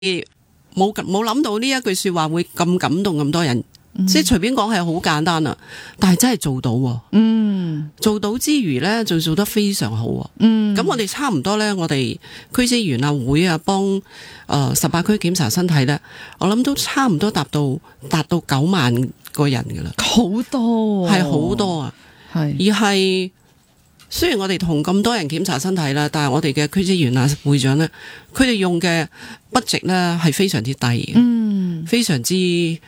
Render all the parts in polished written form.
冇諗到呢一句說話會咁感動咁多人。即係隨便講係好簡單啊，但係真係做到喎。做到之餘呢，仲做得非常好喎。咁我哋差唔多呢，我哋區職員啊會啊幫18區檢查身體呢，我諗都差唔多達到9萬個人噶啦， 好多係好多啊。而係雖然我哋同咁多人檢查身體啦，但係我哋嘅區職員啊會長呢，佢哋用嘅budget呢係非常之低嘅，非常之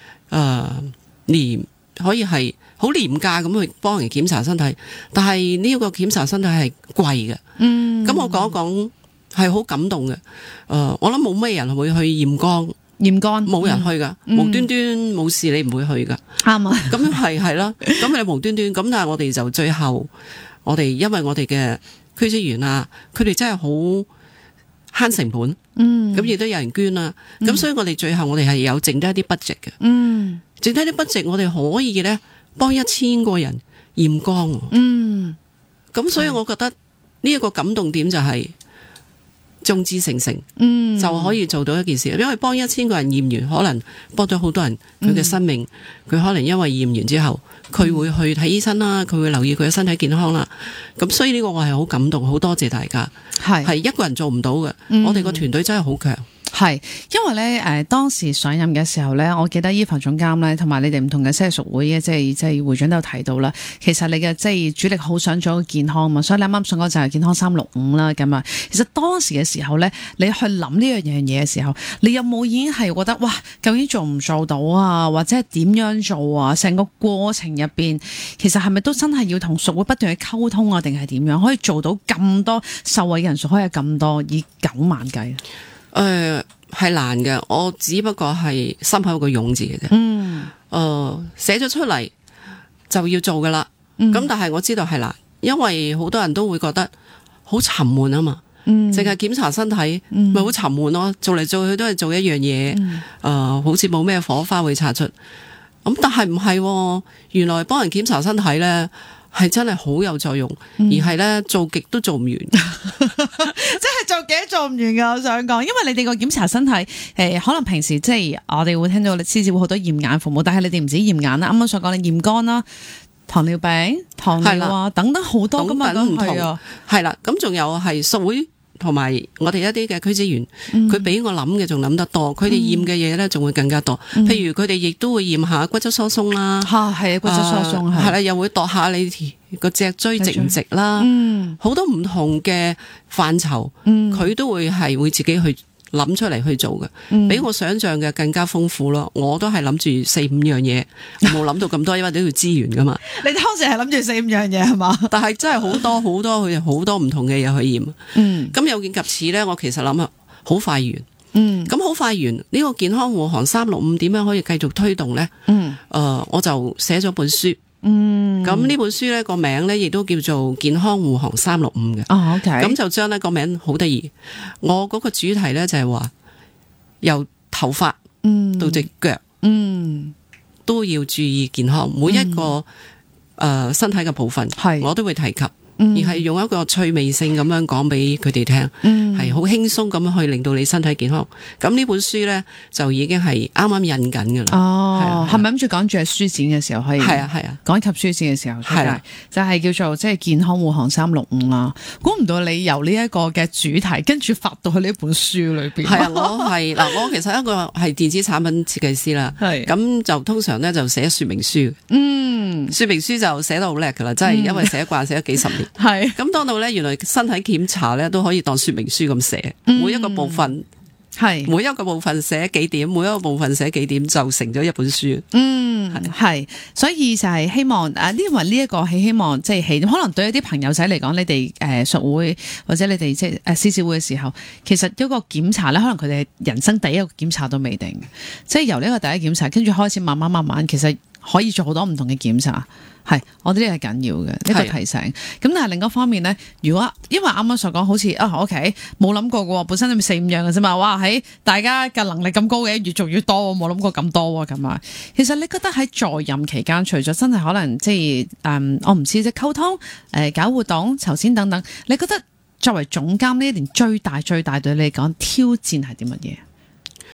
可以係好廉價咁去幫人檢查身體，但係呢個檢查身體係貴嘅。咁我講一講係好感動嘅。我諗冇咩人會去驗肝，冇人去噶，無端端冇事你唔會去噶。 啱啊。 咁係啦，咁你無端端咁，但係我哋就最後，因為我哋嘅區職員啊，佢哋真係好慳成本，咁亦都有人捐啦，咁所以我哋最後我哋係有剩低一啲 budget 嘅，剩低啲 budget 我哋可以咧幫1000個人驗肝，咁所以我覺得呢一個感動點就係眾志成城，就可以做到一件事，因為幫1000個人驗完，可能幫咗好多人佢嘅生命，佢可能因為驗完之後，佢會去睇醫生啦，佢會留意佢嘅身體健康啦，咁所以呢個我係好感動，好多謝大家，係一個人做唔到嘅，我哋個團隊真係好強。 係，因為咧當時上任嘅時候咧，我記得醫防總監咧，同埋你哋唔同嘅社屬會嘅即係會長都有提到啦。其實你嘅即係主力好想做健康嘛，所以你啱啱上嗰就係健康365啦咁啊。其實當時嘅時候咧，你去諗呢樣嘢嘅時候，你有冇已經係覺得哇，究竟做唔做到啊？或者係點樣做啊？成個過程入邊，其實係咪都真係要同屬會不斷去溝通啊？定係點樣可以做到咁多受惠人數可以咁多，以9萬計？ 係難嘅，我只不過係心口有個勇字嘅啫。寫咗出嚟就要做噶啦。咁但係我知道係難，因為好多人都會覺得好沉悶啊嘛。淨係檢查身體咪好沉悶咯，做嚟做去都係做一樣嘢。好似冇咩火花會擦出。咁但係唔係，原來幫人檢查身體呢，係真係好有作用，而係咧做極都做唔完，即係做極都做唔完噶。我想講，因為你哋個檢查身體，可能平時即係我哋會聽到你獅子會好多驗眼服務，但係你哋唔止驗眼啦，啱啱所講你驗肝啦、糖尿病、糖尿啊等等好多噶嘛， 唔同係啦。咁仲有係屬會同埋我哋一啲嘅區職員，佢比我諗嘅仲諗得多，佢哋驗嘅嘢咧仲會更加多。譬如佢哋亦都會驗下骨質疏鬆啦， 係骨質疏鬆係啦， 又會度下你個脊椎直唔直啦，好多唔同嘅範疇，佢都會自己去諗出嚟去做嘅，比我想象嘅更加豐富咯。我都係諗住4-5樣嘢，冇諗到咁多，因為都要資源噶嘛。 你當時係諗住4-5樣嘢係嘛？ 但係真係好多好多，佢好多唔同嘅嘢去驗。咁有見及此呢，我其實諗啊，好快完。咁好快完呢個健康護航365點樣可以繼續推動呢？我就寫咗本書。咁呢本書呢個名呢亦都叫做健康護航365嘅。 OK。 咁就將呢個名好得意。我嗰個主題呢就係話，由頭髮到隻腳，都要注意健康。每一個身體嘅部分，我都會提及。而係用一個趣味性咁樣講俾佢哋聽，係好輕鬆咁樣去令到你身體健康。咁呢本書呢，就已經係啱啱印緊噶啦。 係咪諗住趕住係書展嘅時候可以？係啊，趕及書展嘅時候出嚟，就係叫做即係健康護航365啦。估唔到你由呢一個嘅主題，跟住發到去呢本書裏邊。 係啊，我其實一個係電子產品設計師啦。咁就通常呢，就寫說明書。說明書就寫得好叻噶啦，真係因為寫慣寫咗幾10年。咁當到咧，原來身體檢查咧都可以當說明書咁寫，每一個部分每一個部分寫幾點，每一個部分寫幾點，就成咗一本書。 係，所以就係希望因為呢一個係希望即係可能對一啲朋友仔嚟講，你哋屬會或者你哋即係獅子會嘅時候，其實一個檢查咧，可能佢哋人生第一個檢查都未定，即係由呢個第一檢查，跟住開始慢慢，其實可以做好多唔同嘅檢查。係，我覺得呢個係緊要嘅一個提醒。咁但係另一方面咧，如果因為啱啱所講，好似OK，冇諗過嘅，本身都4-5樣嘅啫嘛。哇，喺大家嘅能力咁高嘅，越做越多，冇諗過咁多咁啊。其實你覺得喺在任期間，除咗真係可能即係我唔知即係溝通、搞活動、籌錢等等，你覺得作為總監呢一年最大對你嚟講挑戰係啲乜嘢？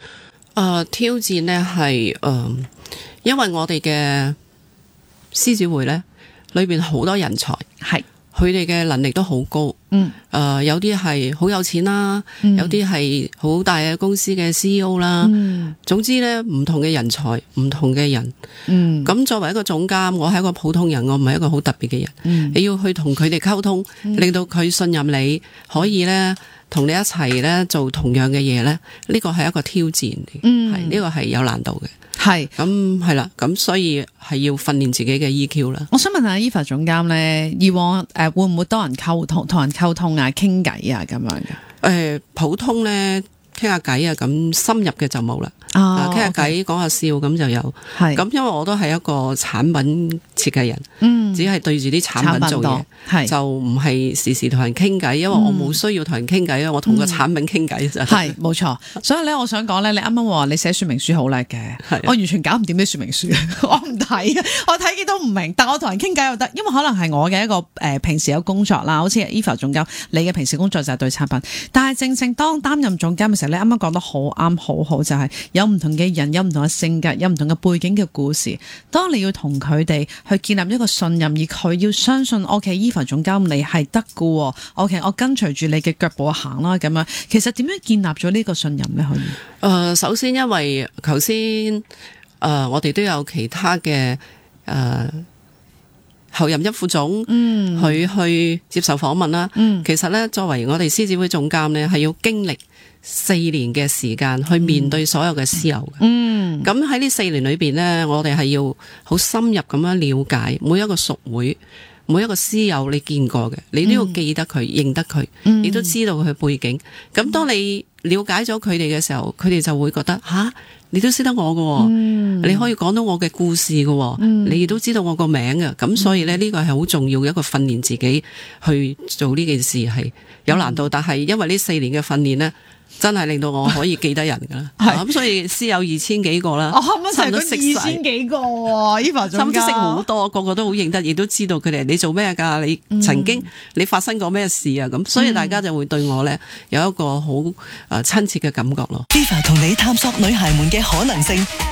挑戰呢係因為我哋嘅獅子會呢裏邊好多人才， 係佢哋嘅能力都好高。有啲係好有錢啦，有啲係好大嘅公司嘅 CEO 啦。總之呢，唔同嘅人才，唔同嘅人。咁作為一個總監，我係一個普通人，我唔係一個好特別嘅人。你要去同佢哋溝通，令到佢信任你，可以呢同你一齊呢做同樣嘅嘢呢，呢個係一個挑戰嚟。係呢個係有難度嘅。係咁係啦，咁所以係要訓練自己嘅 EQ 啦。 我想問下 Eva 總監咧，以往會唔會多人溝通，同人溝通啊、傾偈啊咁樣嘅？ 普通咧傾下偈啊，咁深入嘅就冇啦。傾下偈講下笑咁就有。係咁，因為我都係一個產品設計人，只係對住啲產品做嘢，就唔係時時同人傾偈，因為我冇需要同人傾偈啊，我同個產品傾偈就係冇錯。所以咧，我想講咧，你啱啱話你寫說明書好叻嘅，我完全搞唔掂啲說明書，我唔睇，我睇極都唔明，但我同人傾偈又得，因為可能係我嘅一個平時有工作啦，好似 Eva 總監，你嘅平時工作就係對產品，但係正當擔任總監嘅時候，你啱啱講得好啱，好好就係有唔同嘅人，有唔同嘅性格，有唔同嘅背景嘅故事。當你要同佢哋去建立一個信任，而佢要相信 OK，Eva 總監你係得㗎 ，OK， 我跟隨住你嘅腳步行啦，咁樣。其實點樣建立咗呢個信任咧？可以？ 首先因為頭先我哋都有其他嘅候任一副總，去接受訪問啦。其實咧，作為我哋獅子會總監咧，係要經歷4年嘅時間去面對所有嘅私有嘅。咁喺呢4年裏邊呢，我哋係要好深入咁樣了解每一個屬會、每一個私有你見過嘅，你都要記得佢、認得佢，你都知道佢背景。咁當你了解咗佢哋嘅時候，佢哋就會覺得吓，你都識得我嘅，你可以講到我嘅故事嘅，你亦都知道我個名嘅。咁所以呢，呢個係好重要嘅一個訓練自己去做呢件事係有難度，但係因為呢4年嘅訓練呢，真係令到我可以記得人噶啦。咁所以私有2000幾個啦，差唔多識晒 2000幾個，Eva 總監都識好多，個個都好認得，亦都知道佢哋你做咩噶，你曾經你發生過咩事啊？咁所以大家就會對我呢有一個好親切嘅感覺咯。 Eva 同你探索女孩們嘅可能性。